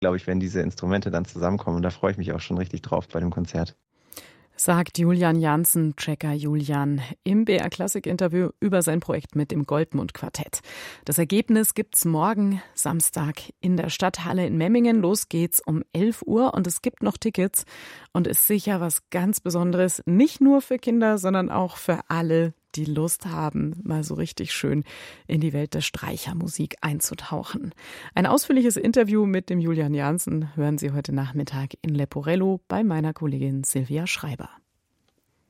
glaube ich, wenn diese Instrumente dann zusammenkommen. Und da freue ich mich auch schon richtig drauf bei dem Konzert. Sagt Julian Janssen, Checker Julian, im BR Klassik Interview über sein Projekt mit dem Goldmund Quartett. Das Ergebnis gibt's morgen Samstag in der Stadthalle in Memmingen. Los geht's um 11 Uhr und es gibt noch Tickets und ist sicher was ganz Besonderes, nicht nur für Kinder, sondern auch für alle, die Lust haben, mal so richtig schön in die Welt der Streichermusik einzutauchen. Ein ausführliches Interview mit dem Julian Janssen hören Sie heute Nachmittag in Leporello bei meiner Kollegin Silvia Schreiber.